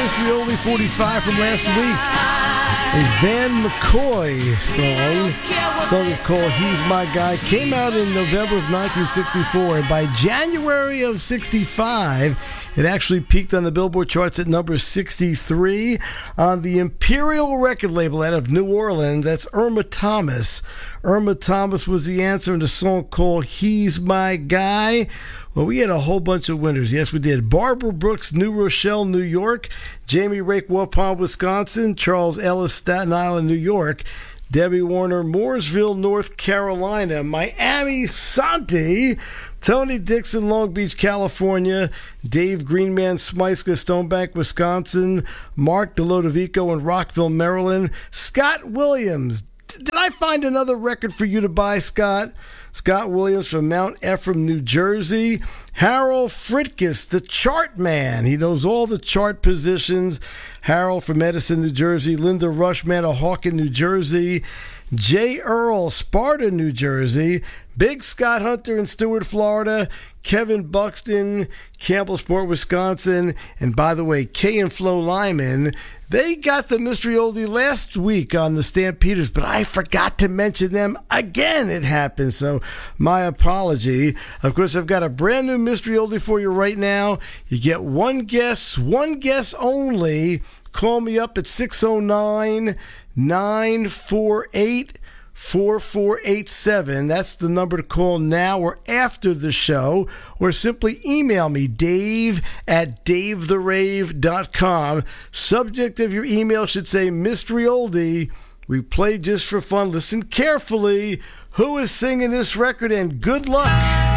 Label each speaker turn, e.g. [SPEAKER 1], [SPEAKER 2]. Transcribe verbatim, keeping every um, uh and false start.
[SPEAKER 1] Mystery Oldie forty-five from last week. A Van McCoy song. The song is called He's My Guy. Came out in November of nineteen sixty-four. And by January of sixty-five, it actually peaked on the Billboard charts at number sixty-three on the Imperial record label out of New Orleans. That's Irma Thomas. Irma Thomas was the answer in the song called He's My Guy. Well, we had a whole bunch of winners. Yes, we did. Barbara Brooks, New Rochelle, New York. Jamie Rake, Waupun, Wisconsin. Charles Ellis, Staten Island, New York. Debbie Warner, Mooresville, North Carolina. Miami Santi. Tony Dixon, Long Beach, California. Dave Greenman, Smyska, Stonebank, Wisconsin. Mark DeLodovico in Rockville, Maryland. Scott Williams. Did I find another record for you to buy, Scott? Scott Williams from Mount Ephraim, New Jersey. Harold Fritkus, the chart man. He knows all the chart positions. Harold from Edison, New Jersey. Linda Rushman of Hawken, New Jersey. J. Earl, Sparta, New Jersey. Big Scott Hunter in Stewart, Florida. Kevin Buxton, Campbellsport, Wisconsin. And by the way, Kay and Flo Lyman, they got the Mystery Oldie last week on the Stampeders, but I forgot to mention them again. It happened, so my apology. Of course, I've got a brand new Mystery Oldie for you right now. You get one guess, one guess only. Call me up at six oh nine, nine four eight, four four eight seven. That's the number to call now or after the show, or simply email me, Dave at dave the rave dot com. Subject of your email should say Mystery Oldie. We play just for fun. Listen carefully. Who is singing this record? And good luck.